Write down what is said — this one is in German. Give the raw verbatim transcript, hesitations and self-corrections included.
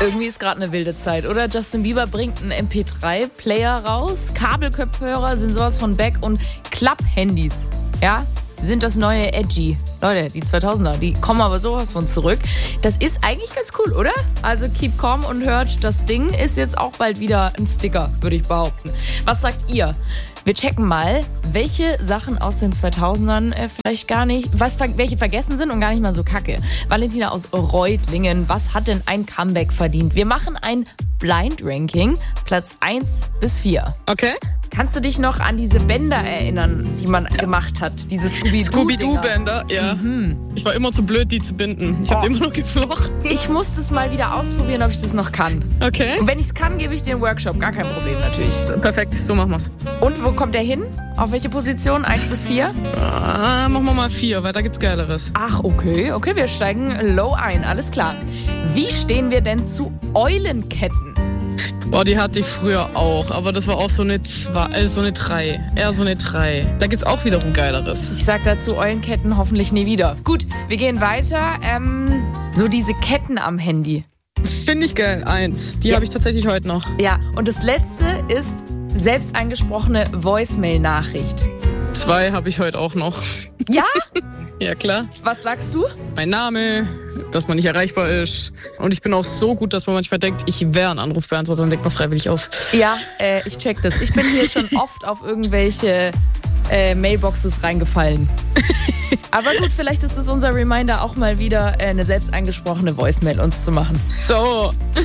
Irgendwie ist gerade eine wilde Zeit, oder? Justin Bieber bringt einen M P drei Player raus, Kabelkopfhörer sind sowas von back und Klapp-Handys, ja, sind das neue Edgy. Leute, die zweitausender, die kommen aber sowas von zurück. Das ist eigentlich ganz cool, oder? Also keep calm und hört, das Ding ist jetzt auch bald wieder ein Sticker, würde ich behaupten. Was sagt ihr? Wir checken mal, welche Sachen aus den zweitausendern äh, vielleicht gar nicht, was, welche vergessen sind und gar nicht mal so kacke. Valentina aus Reutlingen, was hat denn ein Comeback verdient? Wir machen ein Blind Ranking, Platz eins bis vier. Okay. Kannst du dich noch an diese Bänder erinnern, die man gemacht hat? Diese Scooby-Doo-Dinger? Scooby-Doo-Bänder, ja. Mhm. Ich war immer zu blöd, die zu binden. Ich oh. habe immer noch geflochten. Ich muss es mal wieder ausprobieren, ob ich das noch kann. Okay. Und wenn ich es kann, gebe ich dir einen Workshop. Gar kein Problem natürlich. Perfekt, so machen wir's. Und wo kommt der hin? Auf welche Position? Eins bis vier? Ah, machen wir mal vier, weil da gibt's Geileres. Ach, okay. Okay, wir steigen low ein. Alles klar. Wie stehen wir denn zu Eulenketten? Boah, die hatte ich früher auch, aber das war auch so eine zwei, äh, so eine drei. Eher so eine drei. Da gibt's auch wiederum Geileres. Ich sag dazu Eulenketten hoffentlich nie wieder. Gut, wir gehen weiter. Ähm, so diese Ketten am Handy. Finde ich geil, eins. Die ja. habe ich tatsächlich heute noch. Ja, und das letzte ist selbst eingesprochene Voicemail-Nachricht. Zwei habe ich heute auch noch. Ja? Ja, klar. Was sagst du? Mein Name, dass man nicht erreichbar ist. Und ich bin auch so gut, dass man manchmal denkt, ich wäre ein Anrufbeantworter und legt man freiwillig auf. Ja, äh, ich check das. Ich bin hier schon oft auf irgendwelche äh, Mailboxes reingefallen. Aber gut, vielleicht ist es unser Reminder, auch mal wieder äh, eine selbst eingesprochene Voicemail uns zu machen. So.